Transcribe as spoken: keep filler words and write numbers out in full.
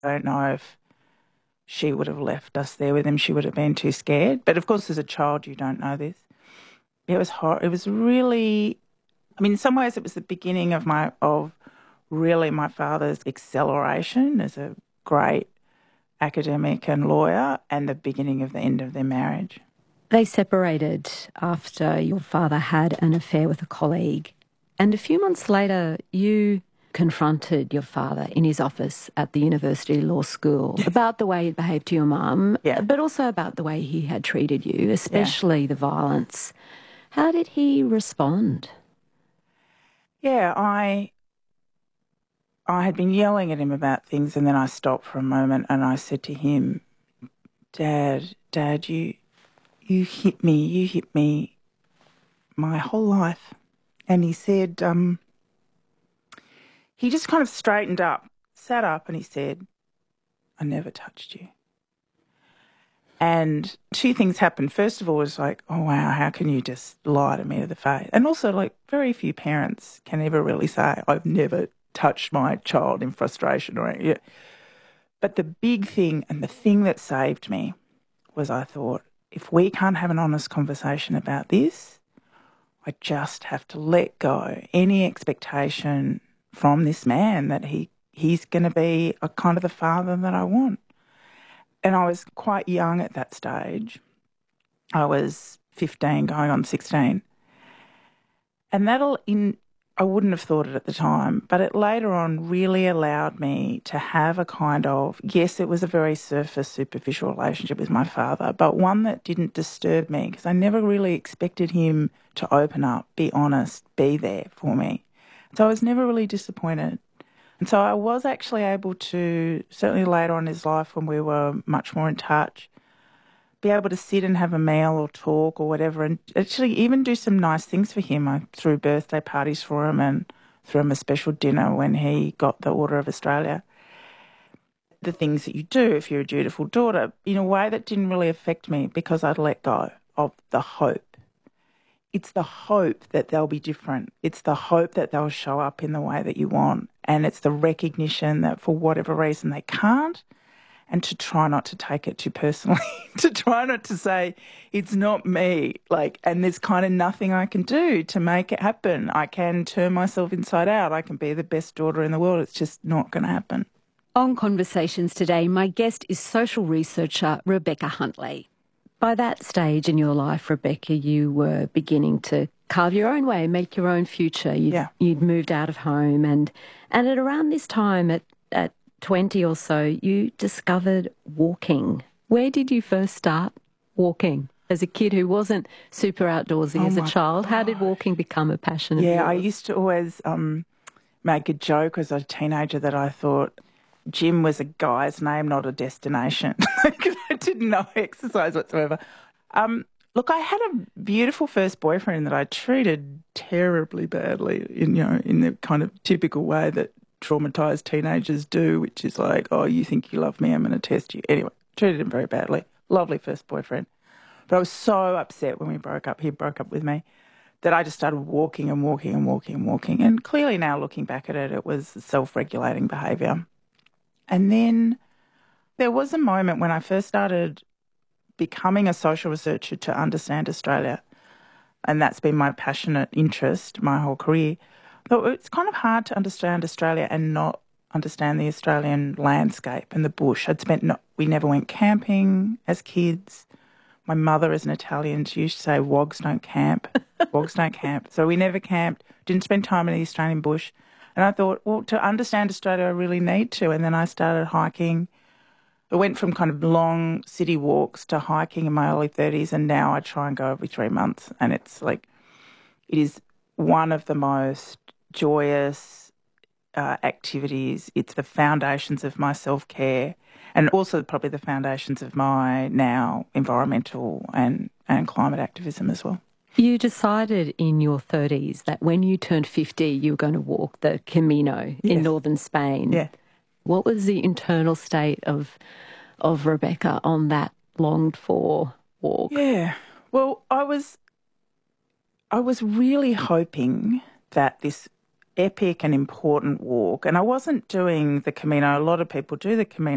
I don't know if she would have left us there with him. She would have been too scared. But of course, as a child, you don't know this. It was hor- It was really, I mean, in some ways, it was the beginning of my of really my father's acceleration as a great academic and lawyer, and the beginning of the end of their marriage. They separated after your father had an affair with a colleague, and a few months later, you confronted your father in his office at the University Law School about the way he behaved to your mum, Yeah. but also about the way he had treated you, especially yeah. the violence. How did he respond? Yeah, I I had been yelling at him about things, and then I stopped for a moment and I said to him, Dad, Dad, you you hit me, you hit me my whole life. And he said, um, he just kind of straightened up, sat up, and he said, I never touched you. And two things happened. First of all, it was like, oh, wow, how can you just lie to me to the face? And also, like, very few parents can ever really say, I've never touched my child in frustration or anything. But the big thing and the thing that saved me was I thought, if we can't have an honest conversation about this, I just have to let go any expectation from this man that he he's going to be a kind of the father that I want. And I was quite young at that stage. I was fifteen, going on sixteen. And that'll, in, I wouldn't have thought it at the time, but it later on really allowed me to have a kind of, yes, it was a very surface, superficial relationship with my father, but one that didn't disturb me because I never really expected him to open up, be honest, be there for me. So I was never really disappointed. And so I was actually able to, certainly later on in his life when we were much more in touch, be able to sit and have a meal or talk or whatever and actually even do some nice things for him. I threw birthday parties for him and threw him a special dinner when he got the Order of Australia. The things that you do if you're a dutiful daughter in a way that didn't really affect me because I'd let go of the hope. It's the hope that they'll be different. It's the hope that they'll show up in the way that you want. And it's the recognition that for whatever reason they can't, and to try not to take it too personally, to try not to say, it's not me, like, and there's kind of nothing I can do to make it happen. I can turn myself inside out. I can be the best daughter in the world. It's just not going to happen. On Conversations today, my guest is social researcher Rebecca Huntley. By that stage in your life, Rebecca, you were beginning to carve your own way, make your own future. You'd, yeah. you'd moved out of home, and, and at around this time, at, at twenty or so, you discovered walking. Where did you first start walking? As a kid who wasn't super outdoorsy oh as a child, God. How did walking become a passion of yeah, yours? I used to always um, make a joke as a teenager that I thought gym was a guy's name, not a destination, because I didn't know exercise whatsoever. Um, look, I had a beautiful first boyfriend that I treated terribly badly, in, you know, in the kind of typical way that traumatised teenagers do, which is like, oh, you think you love me, I'm going to test you. Anyway, treated him very badly. Lovely first boyfriend. But I was so upset when we broke up, he broke up with me, that I just started walking and walking and walking and walking. And clearly now looking back at it, it was self-regulating behaviour. And then there was a moment when I first started becoming a social researcher to understand Australia, and that's been my passionate interest my whole career. But it's kind of hard to understand Australia and not understand the Australian landscape and the bush. I'd spent no, we never went camping as kids. My mother is an Italian. She used to say, wogs don't camp. Wogs don't camp. So we never camped, didn't spend time in the Australian bush. And I thought, well, to understand Australia, I really need to. And then I started hiking. I went from kind of long city walks to hiking in my early thirties, and now I try and go every three months. And it's like, it is one of the most joyous uh, activities. It's the foundations of my self-care and also probably the foundations of my now environmental and, and climate activism as well. You decided in your thirties that when you turned fifty, you were going to walk the Camino yes. in northern Spain. Yeah. What was the internal state of of Rebecca on that longed-for walk? Yeah. Well, I was, I was really hoping that this epic and important walk, and I wasn't doing the Camino. A lot of people do the Camino.